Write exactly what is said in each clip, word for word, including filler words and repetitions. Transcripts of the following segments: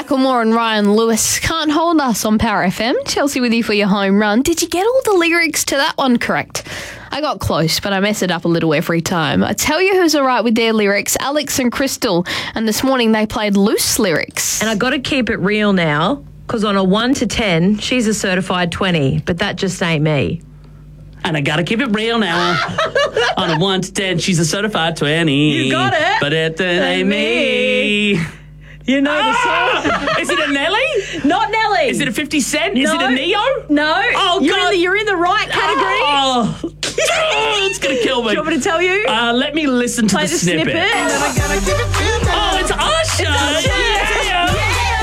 Macklemore and Ryan Lewis, Can't Hold Us on Power F M. Chelsea with you for your home run. Did you get all the lyrics to that one correct? I got close, but I mess it up a little every time. I tell you who's all right with their lyrics, Alex and Crystal. And this morning they played loose lyrics. And I got to keep it real now, because on a one to ten, she's a certified twenty, but that just ain't me. And I gotta keep it real now. On a one to ten, she's a certified twenty. You got it. But it ain't me. You know Ah! the song. Is it a Nelly? Not Nelly. Is it a fifty Cent? Is No. it a Neo? No. Oh, you're God. In the, you're in the right category. Oh, oh it's gonna kill me. Do you want me to tell you? Uh, let me listen to Play the, the snippet. Oh, it's Usher. Yeah.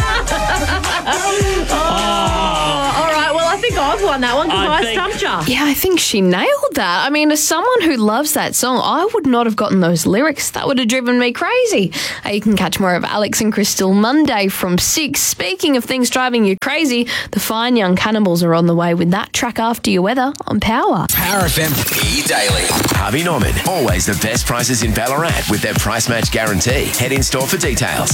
Oh, all right. Well, I think I've won that one because I I, think- stumped you. Yeah, I think she nailed that. I mean, as someone who loves that song, I would not have gotten those lyrics. That would have driven me crazy. Uh, you can catch more of Alex and Crystal Monday from six. Speaking of things driving you crazy, the Fine Young Cannibals are on the way with that track after your weather on Power. Power F M. E-Daily. Harvey Norman. Always the best prices in Ballarat with their price match guarantee. Head in store for details.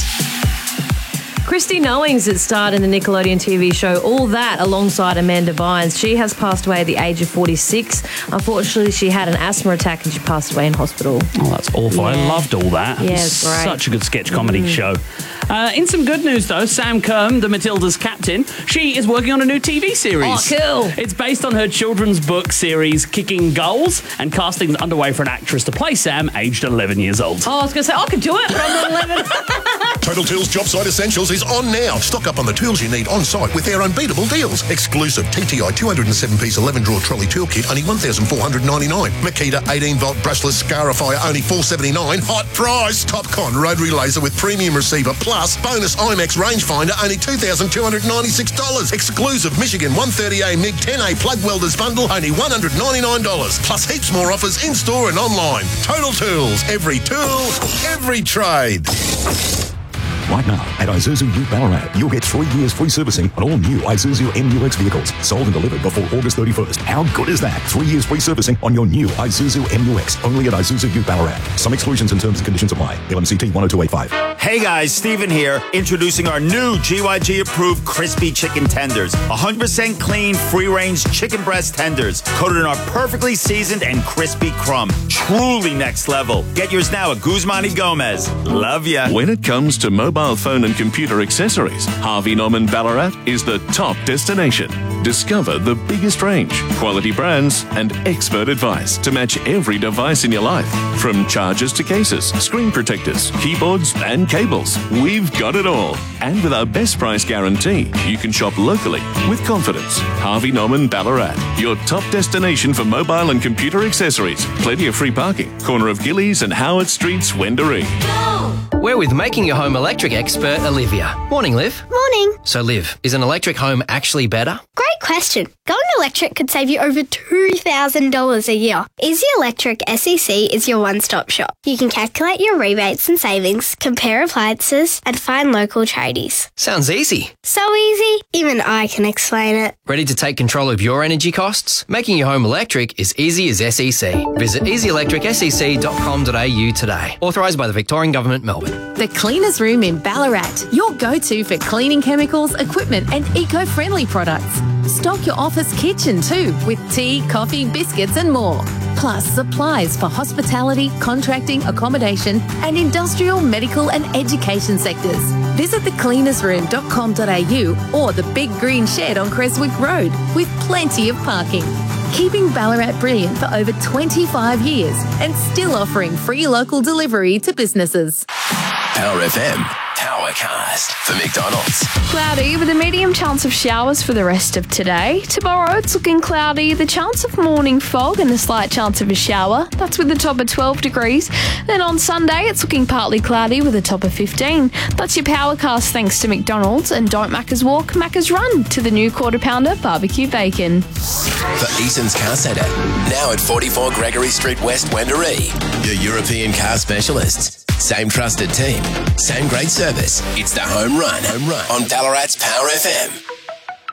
Christy Knowings that starred in the Nickelodeon T V show All That alongside Amanda Bynes. She has passed away at the age of forty-six. Unfortunately, she had an asthma attack and she passed away in hospital. Oh, that's awful. I Yeah. loved All That. Yeah, It's it's great. such a good sketch comedy mm. show. Uh, in some good news, though, Sam Kerm, the Matildas captain, she is working on a new T V series. Oh, cool. It's based on her children's book series, Kicking Goals, and casting is underway for an actress to play Sam, aged eleven years old. Oh, I was going to say, I could do it, but I'm not eleven. Total Tools Job Site Essentials is on now. Stock up on the tools you need on site with their unbeatable deals. Exclusive T T I two oh seven piece eleven drawer trolley toolkit, only one thousand four hundred ninety-nine dollars. Makita eighteen volt brushless scarifier, only four hundred seventy-nine dollars. Hot price. Topcon rotary laser with premium receiver plus bonus IMAX rangefinder, only two thousand two hundred ninety-six dollars. Exclusive Michigan one thirty A MiG ten A plug welders bundle, only one hundred ninety-nine dollars. Plus heaps more offers in store and online. Total Tools. Every tool, every trade. Right now, at Isuzu Ute Ballarat, you'll get three years free servicing on all new Isuzu M U X vehicles, sold and delivered before August thirty-first. How good is that? Three years free servicing on your new Isuzu M U X, only at Isuzu Ute Ballarat. Some exclusions and terms and conditions apply. L M C T one oh two eight five. Hey guys, Steven here, introducing our new G Y G approved crispy chicken tenders. one hundred percent clean, free-range chicken breast tenders, coated in our perfectly seasoned and crispy crumb. Truly next level. Get yours now at Guzman y Gomez. Love ya. When it comes to mobile phone and computer accessories, Harvey Norman Ballarat is the top destination. Discover the biggest range, quality brands, and expert advice to match every device in your life. From chargers to cases, screen protectors, keyboards, and cables, we've got it all. And with our best price guarantee, you can shop locally with confidence. Harvey Norman Ballarat, your top destination for mobile and computer accessories. Plenty of free parking. Corner of Gillies and Howard Streets, Wendouree. We're with Making Your Home Electric expert Olivia. Morning, Liv. Morning. So, Liv, is an electric home actually better? Great question. Going electric could save you over two thousand dollars a year. Easy Electric S E C is your one-stop shop. You can calculate your rebates and savings, compare appliances, and find local tradies. Sounds easy. So easy, even I can explain it. Ready to take control of your energy costs? Making your home electric is easy as S E C. Visit easy electric s e c dot com dot a u today. Authorised by the Victorian Government, Melbourne. The Cleaners Room in Ballarat, your go-to for cleaning chemicals, equipment and eco-friendly products. Stock your office kitchen too with tea, coffee, biscuits and more. Plus supplies for hospitality, contracting, accommodation and industrial, medical and education sectors. Visit the cleaners room dot com dot a u or the Big Green Shed on Creswick Road with plenty of parking. Keeping Ballarat brilliant for over twenty-five years and still offering free local delivery to businesses. Power F M. Powercast for McDonald's. Cloudy with a medium chance of showers for the rest of today. Tomorrow it's looking cloudy, the chance of morning fog and a slight chance of a shower. That's with a top of twelve degrees. Then on Sunday it's looking partly cloudy with a top of fifteen. That's your Powercast thanks to McDonald's, and don't Macca's walk, Macca's run to the new quarter pounder barbecue bacon. For Eason's Car Centre, now at forty-four Gregory Street West, Wendouree. Your European car specialists. Same trusted team, same great service. It's the home run, home run on Ballarat's Power F M.